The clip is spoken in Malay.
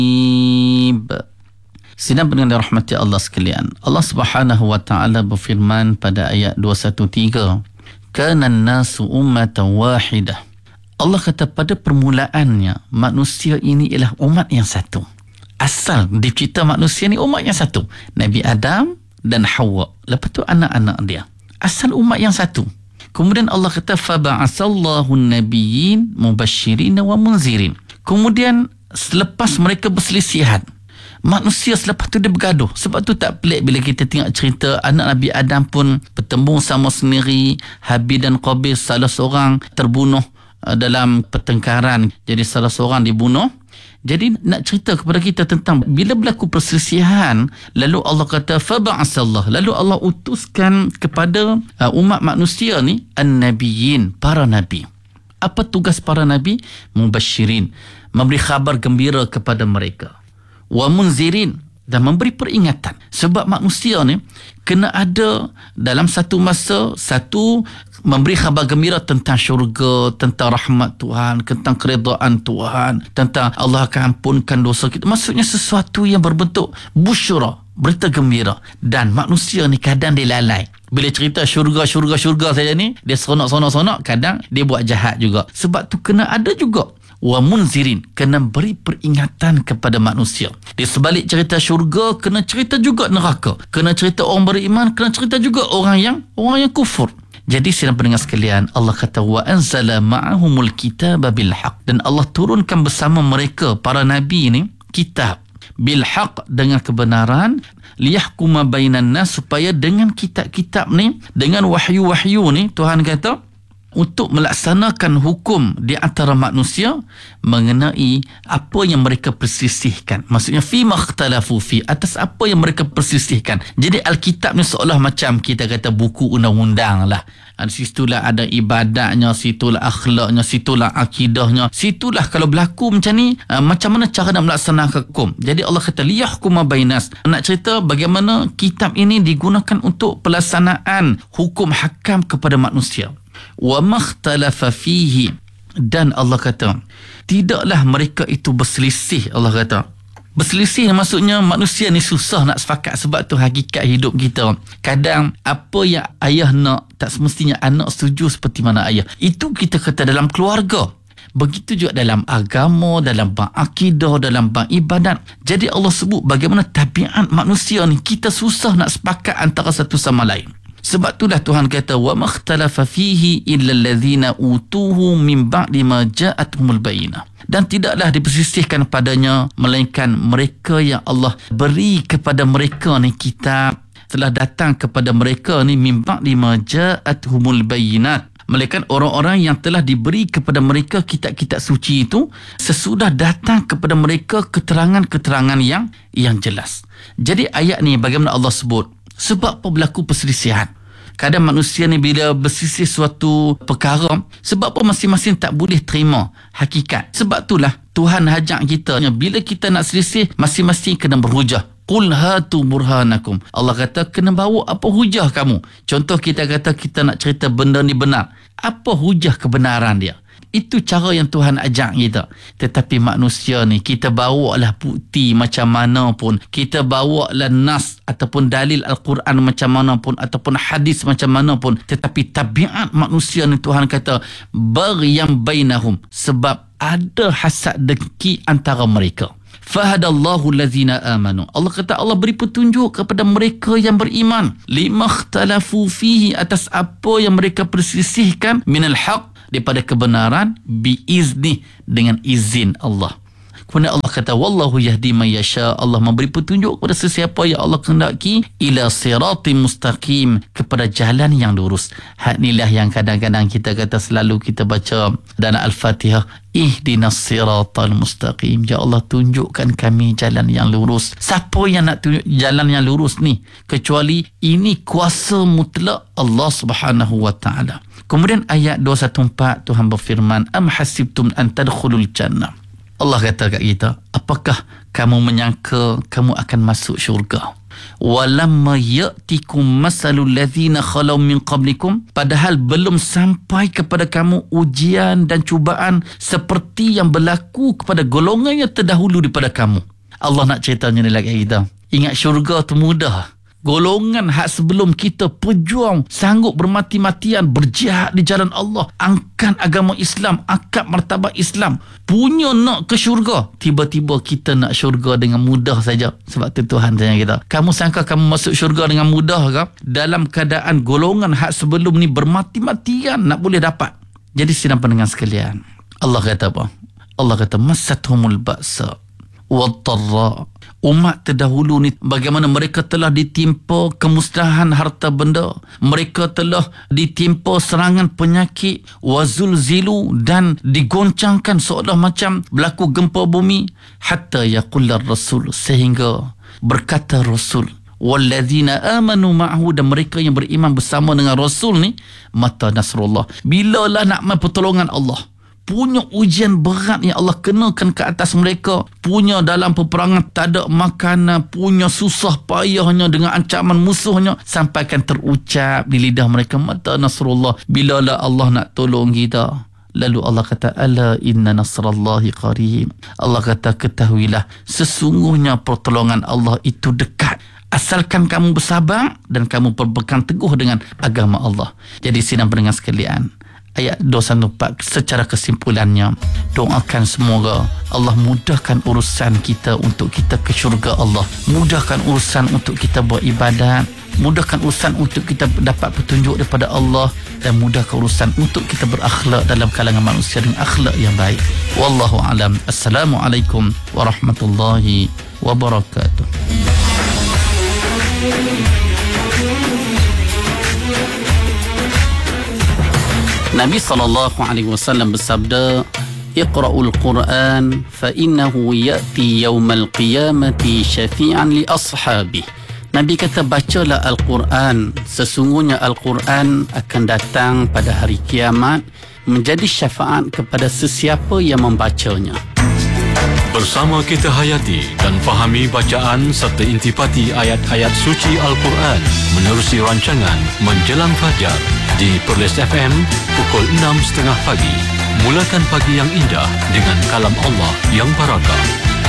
Sidang pendengar rahmati Allah sekalian, Allah Subhanahu wa taala berfirman pada ayat 213, "Kanan nasu ummatan wahidah." Allah kata pada permulaannya manusia ini ialah umat yang satu. Asal dicipta manusia ni umat yang satu, Nabi Adam dan Hawa, lepas tu anak-anak dia. Asal umat yang satu. Kemudian Allah kata faba'asallahu an-nabiyyin mubasysyirin wa munzirin. Kemudian selepas mereka berselisihan, manusia selepas tu dia bergaduh. Sebab tu tak pelik bila kita tengok cerita anak Nabi Adam pun bertembung sama sendiri. Habil dan Qabil, salah seorang terbunuh dalam pertengkaran, jadi salah seorang dibunuh. Jadi nak cerita kepada kita tentang bila berlaku perselisihan, lalu Allah kata faba'asallah, lalu Allah utuskan kepada umat manusia ni an-nabiyyin, para nabi. Apa tugas para nabi? Mubasysyirin, memberi khabar gembira kepada mereka, wa munzirin, dan memberi peringatan. Sebab manusia ni kena ada dalam satu masa, satu memberi khabar gembira tentang syurga, tentang rahmat Tuhan, tentang keredaan Tuhan, tentang Allah akan ampunkan dosa kita. Maksudnya sesuatu yang berbentuk busyra, berita gembira. Dan manusia ni kadang dia lalai. Bila cerita syurga saja ni, dia seronok, kadang dia buat jahat juga. Sebab tu kena ada juga wa munzirin, kena beri peringatan kepada manusia. Di sebalik cerita syurga, kena cerita juga neraka. Kena cerita orang beriman, kena cerita juga orang yang kufur. Jadi sidang pendengar sekalian, Allah kata wa anzala ma'ahumul kitaba bil haqq, dan Allah turunkan bersama mereka para nabi ni kitab bil haqq, dengan kebenaran, liyahkuma bainan nas, supaya dengan kitab-kitab ni, dengan wahyu-wahyu ni, Tuhan kata untuk melaksanakan hukum di antara manusia mengenai apa yang mereka perselisihkan. Maksudnya fi makhtalafu fi, atas apa yang mereka perselisihkan. Jadi Alkitab ni seolah macam kita kata buku undang-undang lah. Situlah ada ibadatnya, situlah akhlaknya, situlah akidahnya, situlah kalau berlaku macam ni, macam mana cara nak melaksanakan hukum. Jadi Allah kata liyahkuma bainas, nak cerita bagaimana kitab ini digunakan untuk pelaksanaan hukum hakam kepada manusia. Wa makhtalafa fihi, dan Allah kata tidaklah mereka itu berselisih. Allah kata berselisih maksudnya manusia ni susah nak sepakat. Sebab tu hakikat hidup kita, kadang apa yang ayah nak tak semestinya anak setuju seperti mana ayah. Itu kita kata dalam keluarga. Begitu juga dalam agama, dalam bab akidah, dalam bab ibadat. Jadi Allah sebut bagaimana tabiat manusia ni, kita susah nak sepakat antara satu sama lain. Sebab itulah Tuhan kata wa makhtalafa fihi illa allazina utuhu min ba'di ma ja'atuhumul bayyinah, dan tidaklah dipersisihkan padanya melainkan mereka yang Allah beri kepada mereka ni kitab, telah datang kepada mereka ni min ba'di ma ja'atuhumul bayyinat, melainkan orang-orang yang telah diberi kepada mereka kitab-kitab suci itu sesudah datang kepada mereka keterangan-keterangan yang jelas. Jadi ayat ni bagaimana Allah sebut, sebab apa berlaku perselisihan? Kadang manusia ni bila berselisih suatu perkara, sebab apa masing-masing tak boleh terima hakikat. Sebab itulah Tuhan ajak kita, bila kita nak selisih, masing-masing kena berhujah. Qul hatu burhanakum. Allah kata kena bawa apa hujah kamu. Contoh kita kata kita nak cerita benda ni benar, apa hujah kebenaran dia? Itu cara yang Tuhan ajak kita. Tetapi manusia ni, kita bawalah bukti macam mana pun, kita bawalah nas ataupun dalil Al-Quran macam mana pun, ataupun hadis macam mana pun, tetapi tabiat manusia ni Tuhan kata baghyan bainahum, sebab ada hasad dengki antara mereka. Fahadallahu allazina amanu, Allah kata Allah beri petunjuk kepada mereka yang beriman, limakhtalafu fihi, atas apa yang mereka perselisihkan, minal haq, daripada kebenaran, biizni, dengan izin Allah. Kemudian Allah kata wallahu yahdi man yasha, Allah memberi petunjuk kepada sesiapa yang Allah kehendaki, ila siratim mustaqim, kepada jalan yang lurus. Hak inilah yang kadang-kadang kita kata, selalu kita baca dalam Al-Fatihah, ihdinas siratal mustaqim, ya Allah tunjukkan kami jalan yang lurus. Siapa yang nak tunjuk jalan yang lurus ni, kecuali ini kuasa mutlak Allah Subhanahu wa ta'ala. Kemudian ayat 214 Tuhan berfirman, am hasibtum an tadkhulul jannah, Allah kata kat kita, apakah kamu menyangka kamu akan masuk syurga? Walamma ya'tikum masalul ladzina khalau min qablikum, padahal belum sampai kepada kamu ujian dan cubaan seperti yang berlaku kepada golongan yang terdahulu daripada kamu. Allah nak ceritanya ni lagi kita. Ingat syurga tu mudah. Golongan hak sebelum kita pejuang, sanggup bermati-matian, berjihad di jalan Allah, angkat agama Islam, angkat martabat Islam, punya nak ke syurga. Tiba-tiba kita nak syurga dengan mudah saja. Sebab tu Tuhan tanya kita, kamu sangka kamu masuk syurga dengan mudah ke? Dalam keadaan golongan hak sebelum ni bermati-matian nak boleh dapat. Jadi sidang pendengar sekalian, Allah kata apa? Allah kata masathumul ba'sa wad-dharra. Umat terdahulu ni bagaimana mereka telah ditimpa kemusnahan harta benda, mereka telah ditimpa serangan penyakit, wazulzilu, dan digoncangkan seolah macam berlaku gempa bumi, hatta yaqullar rasul, sehingga berkata Rasul, walladzina amanu ma'ahu, dan mereka yang beriman bersama dengan Rasul ni, mata nasrullah, bilalah nak pertolongan Allah. Punya ujian berat yang Allah kenakan ke atas mereka, punya dalam peperangan tak ada makanan, punya susah payahnya dengan ancaman musuhnya, sampai akan terucap di lidah mereka, mata nasrullah, bilalah Allah nak tolong kita. Lalu Allah kata, ala inna nasrallahi qarib. Allah kata, ketahuilah sesungguhnya pertolongan Allah itu dekat, asalkan kamu bersabar dan kamu berpegang teguh dengan agama Allah. Jadi sidang pendengar sekalian, ayat 214 secara kesimpulannya, doakan semoga Allah mudahkan urusan kita untuk kita ke syurga Allah, mudahkan urusan untuk kita beribadat, mudahkan urusan untuk kita dapat petunjuk daripada Allah, dan mudahkan urusan untuk kita berakhlak dalam kalangan manusia dengan akhlak yang baik. Wallahu alam. Assalamualaikum warahmatullahi wabarakatuh. Nabi SAW bersabda, Iqra'ul Quran fa innahu ya'ti yawmal qiyamati syafi'an li ashabih. Nabi kata, bacalah Al-Quran, sesungguhnya Al-Quran akan datang pada hari kiamat menjadi syafaat kepada sesiapa yang membacanya. Bersama kita hayati dan fahami bacaan serta intipati ayat-ayat suci Al-Quran menerusi rancangan Menjelang Fajar di Perlis FM pukul 6.30 pagi. Mulakan pagi yang indah dengan kalam Allah yang barakah.